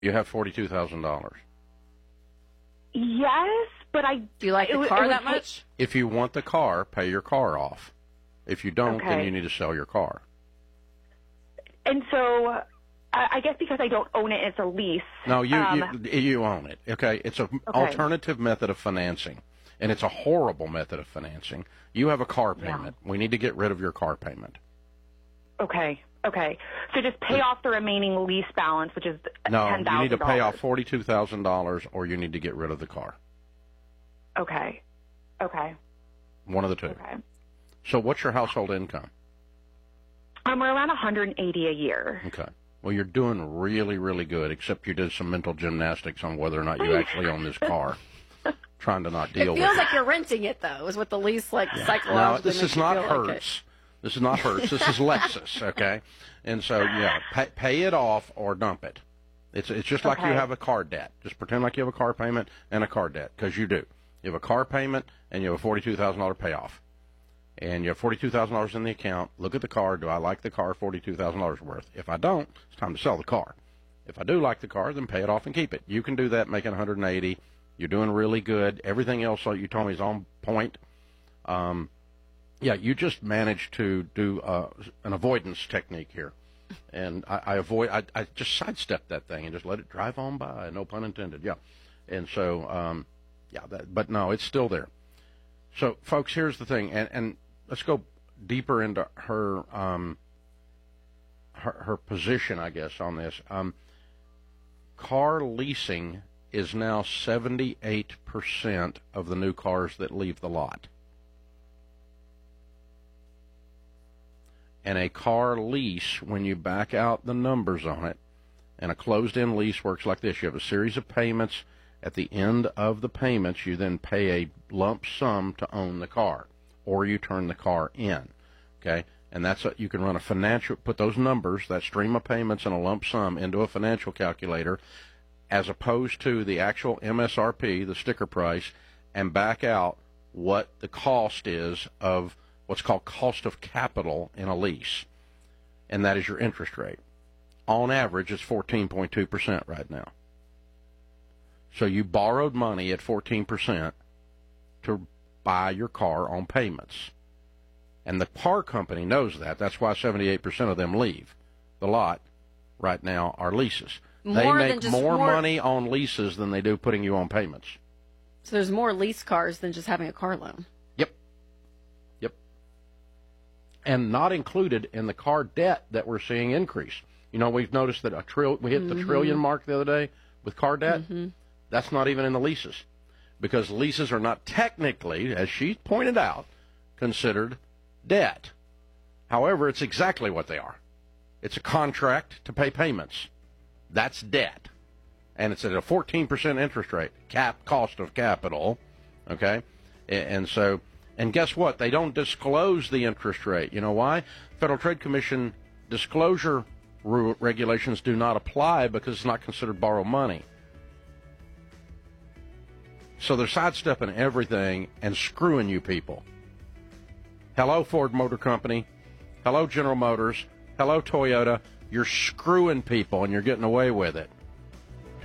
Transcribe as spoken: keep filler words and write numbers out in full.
You have forty-two thousand dollars. Yes, but I... Do you like the it, car it that would much? If you want the car, pay your car off. If you don't, Okay. then you need to sell your car. And so, I I guess because I don't own it, it's a lease. No, you um, you, you own it. Okay, it's an alternative method of financing, and it's a horrible method of financing. You have a car payment. Yeah. We need to get rid of your car payment. Okay, okay. So just pay off the remaining lease balance, which is No, ten thousand dollars. you need to pay off forty-two thousand dollars, or you need to get rid of the car. Okay, okay, One of the two. okay. So what's your household income? Um, we're around one hundred eighty a year. Okay. Well, you're doing really, really good, except you did some mental gymnastics on whether or not you actually own this car. Trying to not It deal with feels it. like you're renting it, though, is what the lease, like, No, psychologically this makes is you not feel like it. Hertz. This is not Hertz. This is Lexus, okay? And so, yeah, pay, pay it off or dump it. It's it's just like you Okay. have a car debt. Just pretend like you have a car payment and a car debt, because you do. You have a car payment and you have a forty-two thousand dollars payoff. And you have forty-two thousand dollars in the account. Look at the car. Do I like the car forty-two thousand dollars worth? If I don't, it's time to sell the car. If I do like the car, then pay it off and keep it. You can do that, making one hundred eighty. You're doing really good. Everything else that you told me is on point. Um, yeah, you just managed to do uh, an avoidance technique here. And I, I avoid. I, I just sidestepped that thing and just let it drive on by. No pun intended. Yeah. And so, um, yeah, that, but no, it's still there. So, folks, here's the thing, and, and let's go deeper into her um, her, her position, I guess, on this. Um, car leasing is now seventy-eight percent of the new cars that leave the lot. And a car lease, when you back out the numbers on it, and a closed-end lease works like this. You have a series of payments. At the end of the payments, you then pay a lump sum to own the car, or you turn the car in, okay? And that's a, you can run a financial, put those numbers, that stream of payments and a lump sum into a financial calculator, as opposed to the actual M S R P, the sticker price, and back out what the cost is of what's called cost of capital in a lease, and that is your interest rate. On average, it's fourteen point two percent right now. So you borrowed money at fourteen percent to buy your car on payments. And the car company knows that. That's why seventy-eight percent of them leave the lot right now are leases. More they than make just more, more money on leases than they do putting you on payments. So there's more lease cars than just having a car loan. Yep. Yep. And not included in the car debt that we're seeing increase. You know, we've noticed that a trill we hit Mm-hmm. the trillion mark the other day with car debt. Mm-hmm. That's not even in the leases, because leases are not technically, as she pointed out, considered debt. However, it's exactly what they are. It's a contract to pay payments. That's debt. And it's at a fourteen percent interest rate, cap cost of capital, okay? And so, and guess what? They don't disclose the interest rate. You know why? Federal Trade Commission disclosure regulations do not apply because it's not considered borrowed money. So they're sidestepping everything and screwing you people. Hello, Ford Motor Company. Hello, General Motors. Hello, Toyota. You're screwing people, and you're getting away with it.